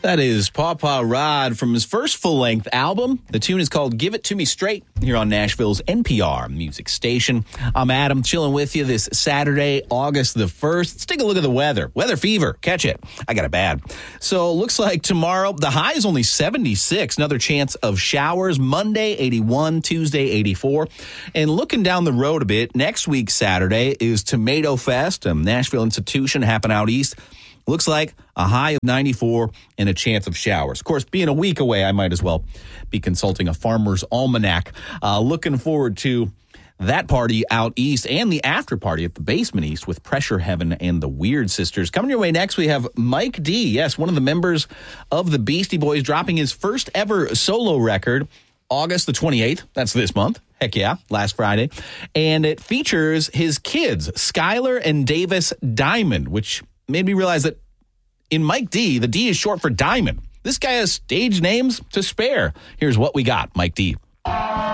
That is Pawpaw Rod from his first full-length album. The tune is called Give It To Me Straight here on Nashville's NPR music station. I'm Adam, chilling with you this Saturday, August the 1st. Let's take a look at the weather. Weather fever. Catch it. I got it bad. So it looks like tomorrow, the high is only 76. Another chance of showers. Monday, 81. Tuesday, 84. And looking down the road a bit, next week, Saturday, is Tomato Fest, a Nashville institution happening out east. Looks like a high of 94 and a chance of showers. Of course, being a week away, I might as well be consulting a farmer's almanac. Looking forward to that party out east and the after party at the Basement East with Pressure Heaven and the Weird Sisters. Coming your way next, we have Mike D. Yes, one of the members of the Beastie Boys dropping his first ever solo record August the 28th. That's this month. Heck yeah, last Friday. And it features his kids, Skylar and Davis Diamond, which made me realize that in Mike D, the D is short for Diamond. This guy has stage names to spare. Here's what we got, Mike D.